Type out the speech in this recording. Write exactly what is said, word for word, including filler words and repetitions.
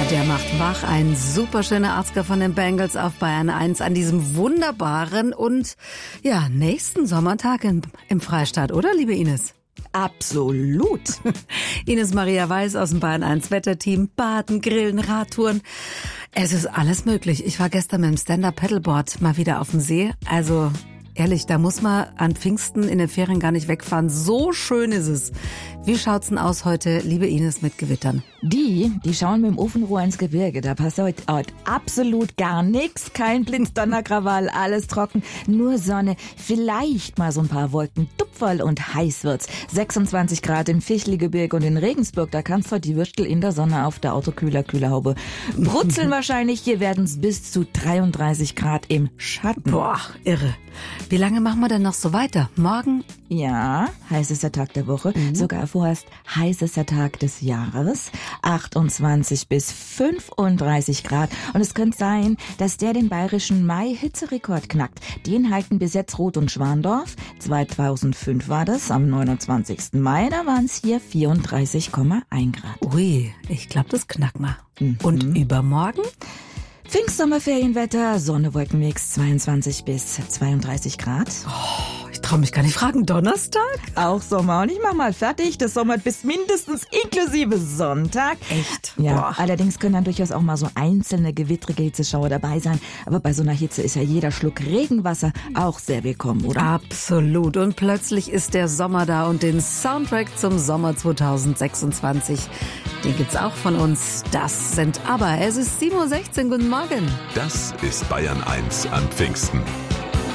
der macht wach. Ein superschöner Arzger von den Bengals auf Bayern eins an diesem wunderbaren und ja nächsten Sommertag im, im Freistaat, oder, liebe Ines? Absolut. Ines Maria Weiß aus dem Bayern eins Wetterteam. Baden, Grillen, Radtouren. Es ist alles möglich. Ich war gestern mit dem Stand-Up-Paddleboard mal wieder auf dem See. Also ehrlich, da muss man an Pfingsten in den Ferien gar nicht wegfahren. So schön ist es. Wie schaut's denn aus heute, liebe Ines, mit Gewittern? Die, die schauen mit dem Ofenrohr ins Gebirge. Da passt heute, heute absolut gar nichts. Kein Blitz, Donnerkrawall, alles trocken. Nur Sonne, vielleicht mal so ein paar Wolken. Tupferl und heiß wird's. sechsundzwanzig Grad im Fichtelgebirge und in Regensburg. Da kannst du heute die Würstel in der Sonne auf der Autokühler, Kühlerhaube brutzeln wahrscheinlich. Hier werden's bis zu dreiunddreißig Grad im Schatten. Boah, irre. Wie lange machen wir denn noch so weiter? Morgen? Ja, heißester Tag der Woche. Mhm. Sogar vorerst heißester Tag des Jahres. achtundzwanzig bis fünfunddreißig Grad. Und es könnte sein, dass der den bayerischen Mai-Hitzerekord knackt. Den halten bis jetzt Rot und Schwandorf. zweitausendfünf war das, am neunundzwanzigsten Mai. Da waren es hier vierunddreißig Komma eins Grad. Ui, ich glaube, das knacken wir. Mhm. Und übermorgen? Pfingstsommerferienwetter, Sonne, Wolkenmix, zweiundzwanzig bis zweiunddreißig Grad. Oh, ich traue mich gar nicht fragen. Donnerstag? Auch Sommer. Und ich mach mal fertig. Das Sommer bis mindestens inklusive Sonntag. Echt? Ja, Boah. Allerdings können dann durchaus auch mal so einzelne gewittrige Hitzeschauer dabei sein. Aber bei so einer Hitze ist ja jeder Schluck Regenwasser auch sehr willkommen, oder? Absolut. Und plötzlich ist der Sommer da und den Soundtrack zum Sommer zweitausendsechsundzwanzig, den gibt's auch von uns. Das sind aber, es ist sieben Uhr sechzehn. Guten Morgen. Das ist Bayern eins an Pfingsten.